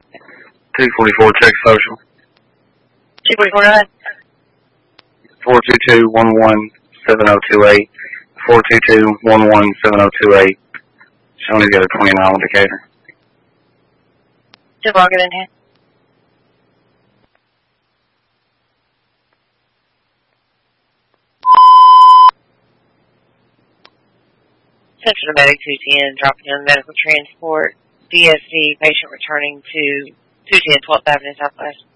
244 check social. 244, go ahead. 422-11-7028. 422-11-7028. Showing he's got a 20-mile indicator. 2 get in here. Central Medic 210, dropping in medical transport. DSD patient returning to 210 12th Avenue Southwest.